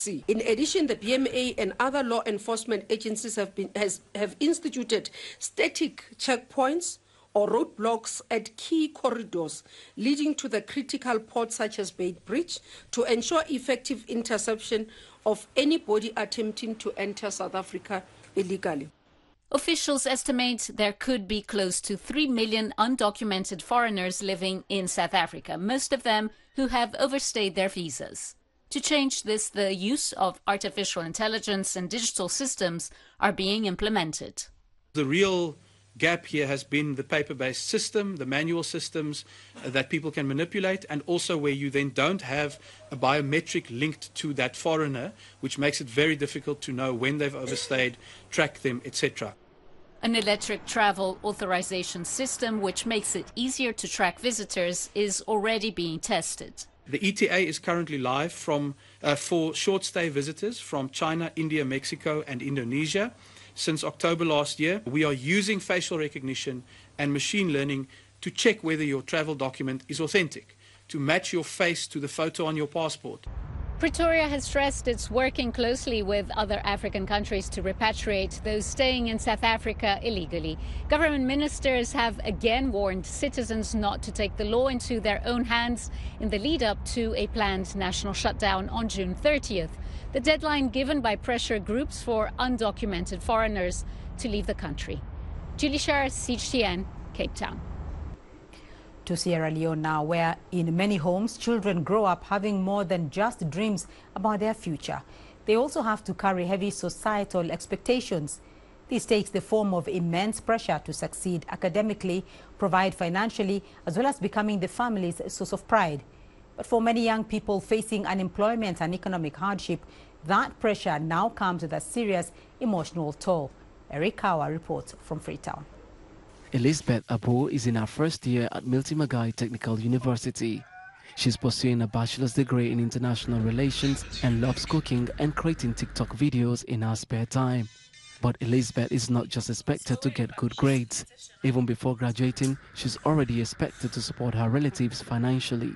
In addition, the BMA and other law enforcement agencies have instituted static checkpoints or roadblocks at key corridors leading to the critical ports such as Beit Bridge to ensure effective interception of anybody attempting to enter South Africa illegally. Officials estimate there could be close to 3 million undocumented foreigners living in South Africa, most of them who have overstayed their visas. To change this, the use of artificial intelligence and digital systems are being implemented. The real gap here has been the paper-based system, the manual systems that people can manipulate, and also where you then don't have a biometric linked to that foreigner, which makes it very difficult to know when they've overstayed, track them, etc. An electric travel authorization system, which makes it easier to track visitors, is already being tested. The ETA is currently live for short-stay visitors from China, India, Mexico and Indonesia. Since October last year, we are using facial recognition and machine learning to check whether your travel document is authentic, to match your face to the photo on your passport. Pretoria has stressed it's working closely with other African countries to repatriate those staying in South Africa illegally. Government ministers have again warned citizens not to take the law into their own hands in the lead up to a planned national shutdown on June 30th, the deadline given by pressure groups for undocumented foreigners to leave the country. Julie Shar, CGTN, Cape Town. To Sierra Leone now, where in many homes children grow up having more than just dreams about their future. They also have to carry heavy societal expectations. This takes the form of immense pressure to succeed academically, provide financially, as well as becoming the family's source of pride. But for many young people facing unemployment and economic hardship, that pressure now comes with a serious emotional toll. Eric Kawa reports from Freetown. Elizabeth Abu is in her first year at Milty Magai Technical University. She's pursuing a bachelor's degree in international relations and loves cooking and creating TikTok videos in her spare time. But Elizabeth is not just expected to get good grades. Even before graduating, she's already expected to support her relatives financially.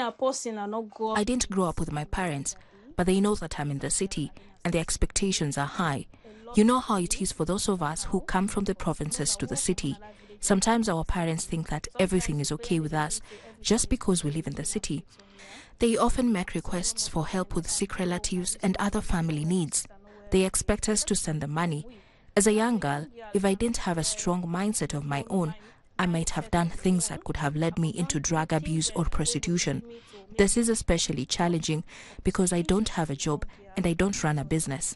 I didn't grow up with my parents, but they know that I'm in the city and the expectations are high. You know how it is for those of us who come from the provinces to the city. Sometimes our parents think that everything is okay with us just because we live in the city. They often make requests for help with sick relatives and other family needs. They expect us to send them money. As a young girl, if I didn't have a strong mindset of my own, I might have done things that could have led me into drug abuse or prostitution. This is especially challenging because I don't have a job and I don't run a business.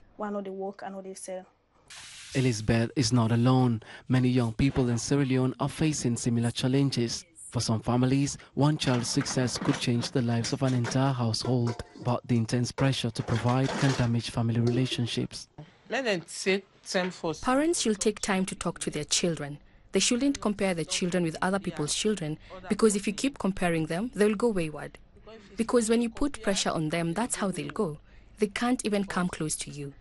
Elizabeth is not alone. Many young people in Sierra Leone are facing similar challenges. For some families, one child's success could change the lives of an entire household, but the intense pressure to provide can damage family relationships. Parents should take time to talk to their children. They shouldn't compare their children with other people's children, because if you keep comparing them, they'll go wayward. Because when you put pressure on them, that's how they'll go. They can't even come close to you.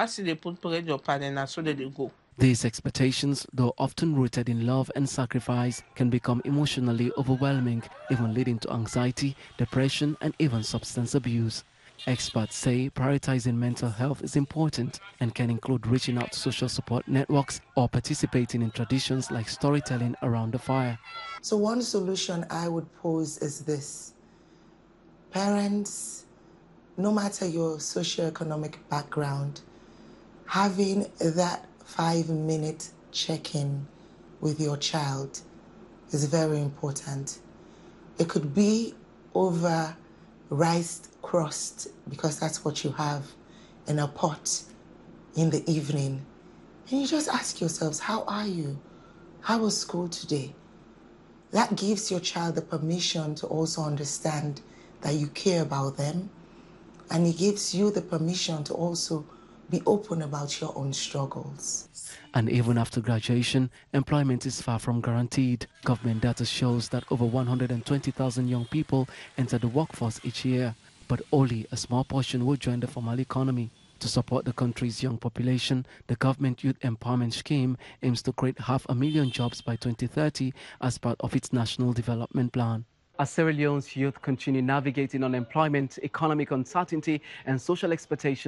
These expectations, though often rooted in love and sacrifice, can become emotionally overwhelming, even leading to anxiety, depression, and even substance abuse. Experts say prioritizing mental health is important and can include reaching out to social support networks or participating in traditions like storytelling around the fire. So one solution I would pose is this. Parents, no matter your socioeconomic background, having that 5-minute check-in with your child is very important. It could be over rice crust, because that's what you have in a pot in the evening. And you just ask yourselves, how are you? How was school today? That gives your child the permission to also understand that you care about them. And it gives you the permission to also be open about your own struggles. And even after graduation, employment is far from guaranteed. Government data shows that over 120,000 young people enter the workforce each year, but only a small portion will join the formal economy. To support the country's young population, the Government Youth Empowerment Scheme aims to create 500,000 jobs by 2030 as part of its National Development Plan. As Sierra Leone's youth continue navigating unemployment, economic uncertainty, and social expectations,